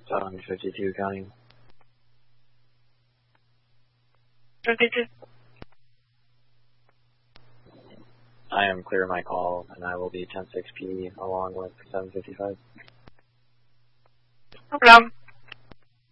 752 counting. 52. I am clear my call, and I will be 10-6P along with 755. No problem.